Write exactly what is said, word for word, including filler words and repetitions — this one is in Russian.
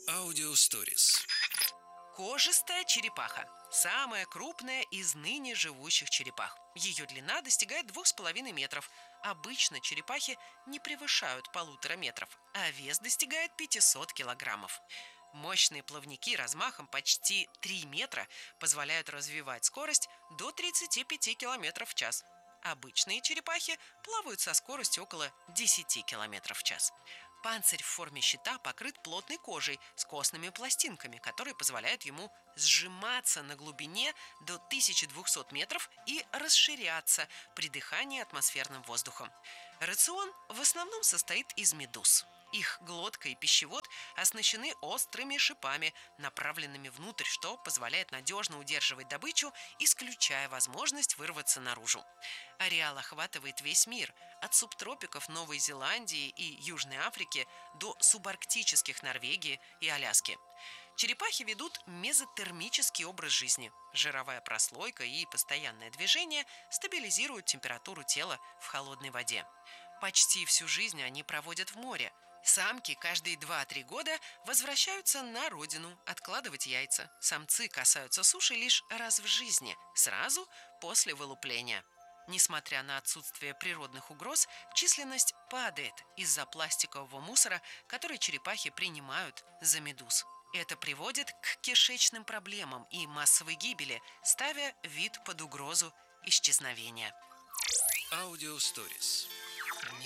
Аудиосторис. Кожистая черепаха – самая крупная из ныне живущих черепах. Ее длина достигает двух с половиной метров. Обычно черепахи не превышают полутора метров, а вес достигает пятисот килограммов. Мощные плавники размахом почти три метра позволяют развивать скорость до тридцати пяти километров в час. Обычные черепахи плавают со скоростью около десяти километров в час. Панцирь в форме щита покрыт плотной кожей с костными пластинками, которые позволяют ему сжиматься на глубине до тысячи двухсот метров и расширяться при дыхании атмосферным воздухом. Рацион в основном состоит из медуз. Их глотка и пищевод оснащены острыми шипами, направленными внутрь, что позволяет надежно удерживать добычу, исключая возможность вырваться наружу. Ареал охватывает весь мир, от субтропиков Новой Зеландии и Южной Африки до субарктических Норвегии и Аляски. Черепахи ведут мезотермический образ жизни. Жировая прослойка и постоянное движение стабилизируют температуру тела в холодной воде. Почти всю жизнь они проводят в море. Самки каждые два-три года возвращаются на родину откладывать яйца. Самцы касаются суши лишь раз в жизни, сразу после вылупления. Несмотря на отсутствие природных угроз, численность падает из-за пластикового мусора, который черепахи принимают за медуз. Это приводит к кишечным проблемам и массовой гибели, ставя вид под угрозу исчезновения. Аудиосторис.